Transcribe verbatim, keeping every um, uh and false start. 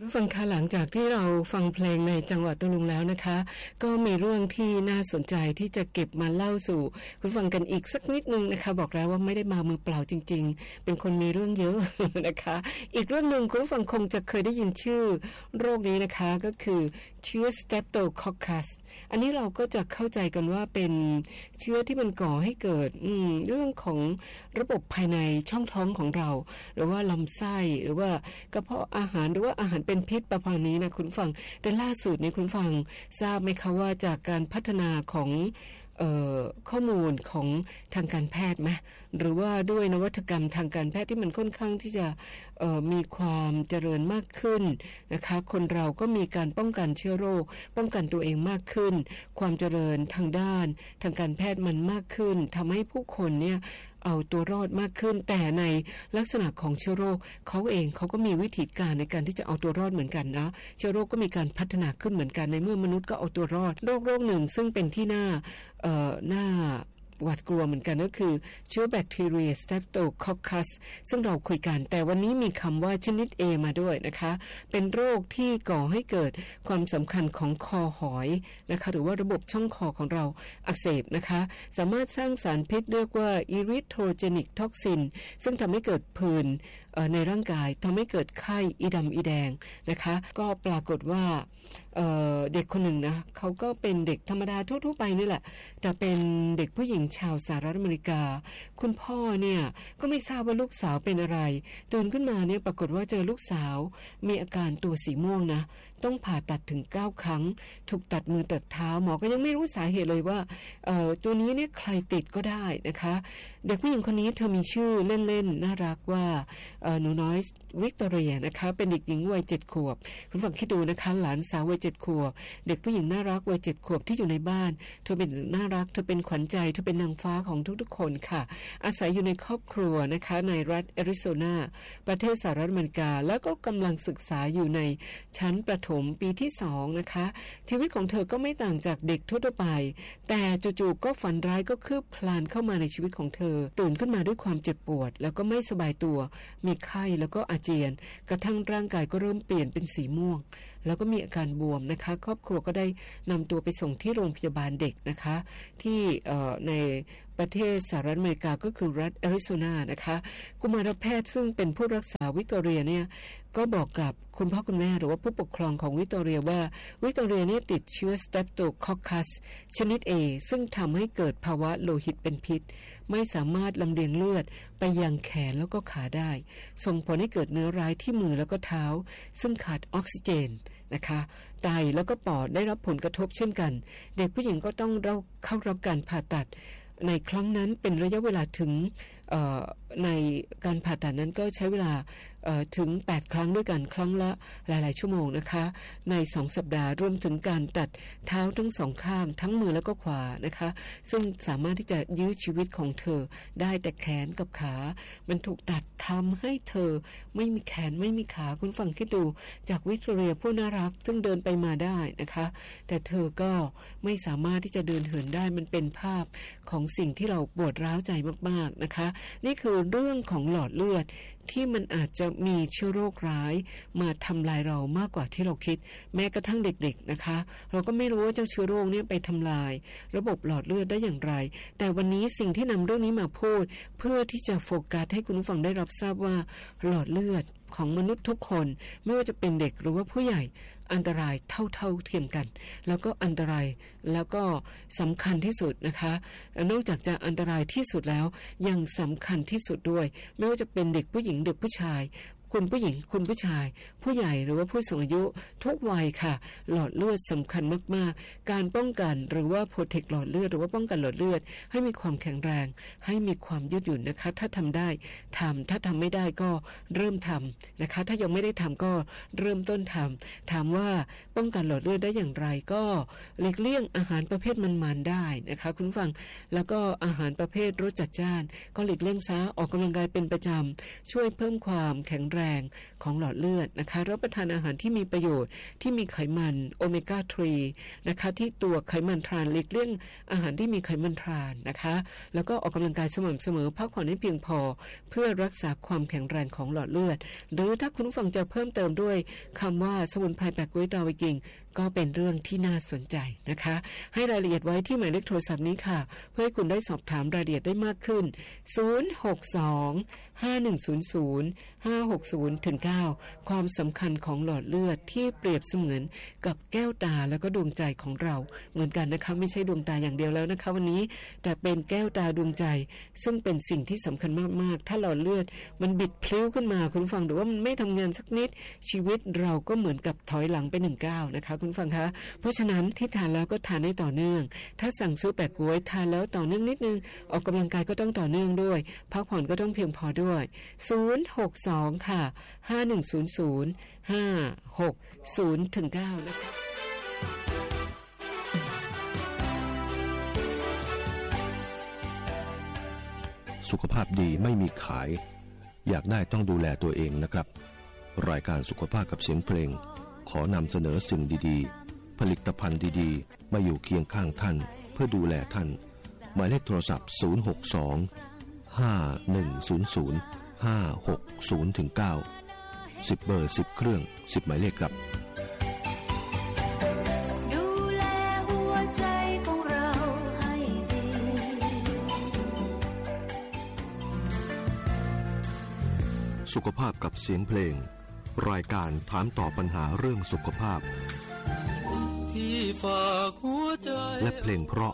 ฟังค่ะหลังจากที่เราฟังเพลงในจังหวัดตะลุงแล้วนะคะก็มีเรื่องที่น่าสนใจที่จะเก็บมาเล่าสู่คุณฟังกันอีกสักนิดนึงนะคะบอกแล้วว่าไม่ได้มามือเปล่าจริงๆเป็นคนมีเรื่องเยอะนะคะอีกเรื่องนึงคุณฟังคงจะเคยได้ยินชื่อโรคนี้นะคะก็คือเชื้อ Streptococcus อันนี้เราก็จะเข้าใจกันว่าเป็นเชื้อที่มันก่อให้เกิดเรื่องของระบบภายในช่องท้องของเราหรือว่าลำไส้หรือว่ากระเพาะอาหารหรือว่าอาหารเป็นพิษประมาณนี้นะคุณฟังแต่ล่าสุดนี้คุณฟังทราบไหมคะว่าจากการพัฒนาของเอ่อข้อมูลของทางการแพทย์ไหมหรือว่าด้วยนวัตกรรมทางการแพทย์ที่มันค่อนข้างที่จะเอ่อมีความเจริญมากขึ้นนะคะคนเราก็มีการป้องกันเชื้อโรคป้องกันตัวเองมากขึ้นความเจริญทางด้านทางการแพทย์มันมากขึ้นทำให้ผู้คนเนี่ยเอาตัวรอดมากขึ้นแต่ในลักษณะของเชื้อโรคเขาเองเขาก็มีวิธีการในการที่จะเอาตัวรอดเหมือนกันนะเชื้อโรคก็มีการพัฒนาขึ้นเหมือนกันในเมื่อมนุษย์ก็เอาตัวรอดโรคโรคหนึ่งซึ่งเป็นที่น่าเอ่อน่าหวาดกลัวเหมือนกันก็คือเชื้อแบคทีเรีย Streptococcus ซึ่งเราคุยกันแต่วันนี้มีคำว่าชนิด A มาด้วยนะคะเป็นโรคที่ก่อให้เกิดความสำคัญของคอหอยนะคะหรือว่าระบบช่องคอของเราอักเสบนะคะสามารถสร้างสารพิษเรียกว่า erythrogenic toxin ซึ่งทำให้เกิดผื่นในร่างกายทำให้เกิดไข้อีดำอีแดงนะคะก็ปรากฏว่า เ, เด็กคนหนึ่งนะเขาก็เป็นเด็กธรรมดาทั่วๆไปนี่แหละแต่เป็นเด็กผู้หญิงชาวสหรัฐอเมริกาคุณพ่อเนี่ยก็ไม่ทราบว่าลูกสาวเป็นอะไรตื่นขึ้นมาเนี่ยปรากฏว่าเจอลูกสาวมีอาการตัวสีม่วงนะต้องผ่าตัดถึงเก้าครั้งถูกตัดมือตัดเท้าหมอก็ยังไม่รู้สาเหตุเลยว่าตัวนี้เนี่ยใครติดก็ได้นะคะเด็กผู้หญิงคนนี้เธอมีชื่อเล่นๆน่ารักว่าหนูน้อยวิกตอเรียนะคะเป็นเด็กหญิงวัยเจ็ดขวบคุณฟังคิดดูนะคะหลานสาววัยเจ็ดขวบเด็กผู้หญิงน่ารักวัยเจ็ดขวบที่อยู่ในบ้านเธอเป็นน่ารักเธอเป็นขวัญใจเธอเป็นนางฟ้าของทุกๆคนค่ะอาศัยอยู่ในครอบครัวนะคะในรัฐแอริโซนาประเทศสหรัฐอเมริกาแล้วก็กำลังศึกษาอยู่ในชั้นประถมปีที่สองนะคะชีวิตของเธอก็ไม่ต่างจากเด็กทั่วไปแต่จู่ๆก็ฝันร้ายก็คืบคลานเข้ามาในชีวิตของเธอตื่นขึ้นมาด้วยความเจ็บปวดแล้วก็ไม่สบายตัวมีไข้แล้วก็อาเจียนกระทั่งร่างกายก็เริ่มเปลี่ยนเป็นสีม่วงแล้วก็มีอาการบวมนะคะครอบครัวก็ได้นำตัวไปส่งที่โรงพยาบาลเด็กนะคะที่ในประเทศสหรัฐอเมริกาก็คือรัฐแอริโซนานะคะกุมารแพทย์ซึ่งเป็นผู้รักษาวิกตอเรียเนี่ยก็บอกกับคุณพ่อคุณแม่หรือว่าผู้ปกครองของวิกตอเรียว่าวิกตอเรียเนี่ยติดเชื้อ Streptococcus ชนิด A ซึ่งทำให้เกิดภาวะโลหิตเป็นพิษไม่สามารถลำเลียงเลือดไปยังแขนแล้วก็ขาได้ส่งผลให้เกิดเนื้อร้ายที่มือแล้วก็เท้าซึ่งขาดออกซิเจนนะคะไตแล้วก็ปอดได้รับผลกระทบเช่นกันเด็กผู้หญิงก็ต้องเข้ารับการผ่าตัดในครั้งนั้นเป็นระยะเวลาถึงในการผ่าตัดนั้นก็ใช้เวลาถึงแปดครั้งด้วยกันครั้งละหลายๆชั่วโมงนะคะในสองสัปดาห์รวมถึงการตัดเท้าทั้งสองข้างทั้งมือแล้วก็ขวานะคะซึ่งสามารถที่จะยื้อชีวิตของเธอได้แต่แขนกับขามันถูกตัดทำให้เธอไม่มีแขนไม่มีขาคุณฟังคิดดูจากวิกตอเรียผู้น่ารักซึ่งเดินไปมาได้นะคะแต่เธอก็ไม่สามารถที่จะเดินเหินได้มันเป็นภาพของสิ่งที่เราปวดร้าวใจมากๆนะคะนี่คือเรื่องของหลอดเลือดที่มันอาจจะมีเชื้อโรคร้ายมาทำลายเรามากกว่าที่เราคิดแม้กระทั่งเด็กๆนะคะเราก็ไม่รู้ว่าเจ้าเชื้อโรคนี้ไปทำลายระบบหลอดเลือดได้อย่างไรแต่วันนี้สิ่งที่นำเรื่องนี้มาพูดเพื่อที่จะโฟกัสให้คุณผู้ฟังได้รับทราบว่าหลอดเลือดของมนุษย์ทุกคนไม่ว่าจะเป็นเด็กหรือว่าผู้ใหญ่อันตรายเท่าๆเทียมกันแล้วก็อันตรายแล้วก็สำคัญที่สุดนะคะนอกจากจะอันตรายที่สุดแล้วยังสำคัญที่สุดด้วยไม่ว่าจะเป็นเด็กผู้หญิงเด็กผู้ชายคุณผู้หญิงคุณผู้ชายผู้ใหญ่หรือว่าผู้สูงอายุทุกวัยค่ะหลอดเลือดสำคัญมากๆการป้องกันหรือว่าโปรเทคหลอดเลือดหรือว่าป้องกันหลอดเลือดให้มีความแข็งแรงให้มีความยืดหยุ่นนะคะถ้าทำได้ทำถ้าทำไม่ได้ก็เริ่มทำนะคะถ้ายังไม่ได้ทำก็เริ่มต้นทำถามว่าป้องกันหลอดเลือดได้อย่างไรก็หลีกเลี่ยงอาหารประเภทมันๆได้นะคะคุณฟังแล้วก็อาหารประเภทรสจัดจ้านก็หลีกเลี่ยงซะออกกำลังกายเป็นประจำช่วยเพิ่มความแข็งแรงแรงของหลอดเลือดนะคะรับประทานอาหารที่มีประโยชน์ที่มีไขมันโอเมก้าสามนะคะที่ตัวไขมันทรานหลีกเลี่ยงอาหารที่มีไขมันทรานนะคะแล้วก็ออกกำลังกายสม่ำเสมอพักผ่อนให้เพียงพอเพื่อรักษาความแข็งแรงของหลอดเลือดหรือถ้าคุณผู้ฟังจะเพิ่มเติมด้วยคำว่าสมุนไพรแปะก๊วยดาวไวกิ้งก็เป็นเรื่องที่น่าสนใจนะคะให้รายละเอียดไว้ที่หมายเลขโทรศัพท์นี้ค่ะเพื่อให้คุณได้สอบถามรายละเอียดได้มากขึ้นศูนย์ หก สอง ห้า หนึ่ง ศูนย์ ศูนย์ ห้า หก ศูนย์ ถึง เก้า ความสำคัญของหลอดเลือดที่เปรียบเสมือนกับแก้วตาแล้วก็ดวงใจของเราเหมือนกันนะคะไม่ใช่ดวงตาอย่างเดียวแล้วนะคะวันนี้แต่เป็นแก้วตาดวงใจซึ่งเป็นสิ่งที่สำคัญมากๆถ้าหลอดเลือดมันบิดพลิ้วขึ้นมาคุณฟังหรือว่ามันไม่ทำงานสักนิดชีวิตเราก็เหมือนกับถอยหลังไปหนึ่งก้าวนะคะคุณฟังคะเพราะฉะนั้นที่ทานแล้วก็ทานให้ต่อเนื่องถ้าสั่งซื้อแปะก๊วยทานแล้วต่อเนื่องนิดนึงออกกำลังกายก็ต้องต่อเนื่องด้วยพักผ่อนก็ต้องเพียงพอด้วยศูนย์ หก สอง ค่ะ ห้า หนึ่ง ศูนย์ ศูนย์ ห้า หก ศูนย์ ถึง เก้า นะคะสุขภาพดีไม่มีขายอยากได้ต้องดูแลตัวเองนะครับรายการสุขภาพกับเสียงเพลงขอนำเสนอสิ่งดีๆผลิตภัณฑ์ดีๆมาอยู่เคียงข้างท่านเพื่อดูแลท่านหมายเลขโทรศัพท์ศูนย์ หก สอง ห้า หนึ่ง ศูนย์ ศูนย์ ห้า หก ศูนย์ ถึง เก้า สิบเบอร์สิบเครื่องสิบหมายเลขครับดูแลหัวใจของเราให้ดีสุขภาพกับเสียงเพลงรายการถามตอบปัญหาเรื่องสุขภาพที่ฝากหัวใจและเพลงเพราะ